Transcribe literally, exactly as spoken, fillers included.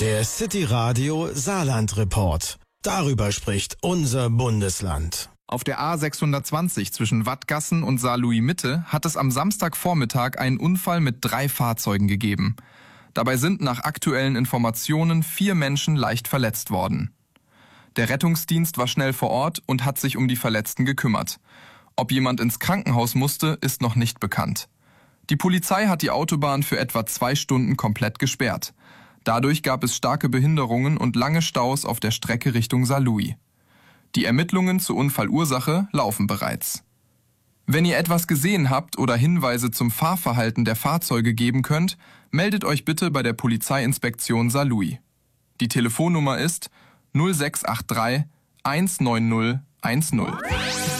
Der City Radio Saarland Report. Darüber spricht unser Bundesland. Auf der A sechshundertzwanzig zwischen Wattgassen und Saarlouis-Mitte hat es am Samstagvormittag einen Unfall mit drei Fahrzeugen gegeben. Dabei sind nach aktuellen Informationen vier Menschen leicht verletzt worden. Der Rettungsdienst war schnell vor Ort und hat sich um die Verletzten gekümmert. Ob jemand ins Krankenhaus musste, ist noch nicht bekannt. Die Polizei hat die Autobahn für etwa zwei Stunden komplett gesperrt. Dadurch gab es starke Behinderungen und lange Staus auf der Strecke Richtung Saarlouis. Die Ermittlungen zur Unfallursache laufen bereits. Wenn ihr etwas gesehen habt oder Hinweise zum Fahrverhalten der Fahrzeuge geben könnt, meldet euch bitte bei der Polizeiinspektion Saarlouis. Die Telefonnummer ist null sechs acht drei eins neun null eins null.